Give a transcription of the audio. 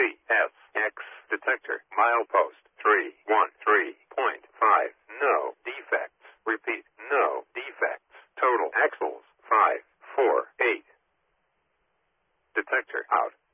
CSX detector. Milepost 313.5. No defects. Repeat, no defects. Total axles 548. Detector out.